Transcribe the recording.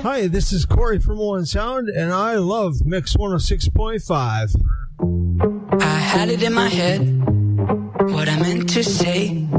Hi, this is Corey from One Sound, and I love Mix 106.5. I had it in my head, what I meant to say.